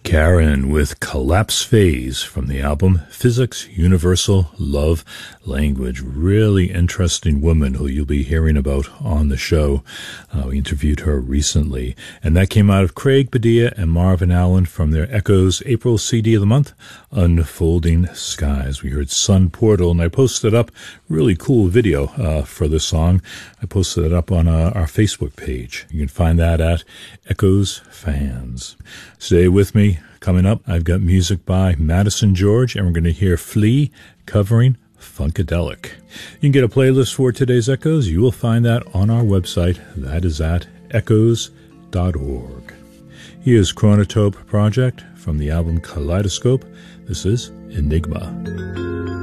Karen with Collapse Phase from the album Physics Universal Love Language. Really interesting woman who you'll be hearing about on the show. We interviewed her recently. And that came out of Craig Padilla and Marvin Allen from their Echoes April CD of the month, Unfolding Skies. We heard Sun Portal, and I posted up really cool video for this song. I posted it up on our Facebook page. You can find that at Echoes Fans. Stay with me. Coming up, I've got music by Madison George, and we're going to hear Flea covering Funkadelic. You can get a playlist for today's Echoes. You will find that on our website. That is at echoes.org. Here's Chronotope Project from the album Kaleidoscope. This is Enigma.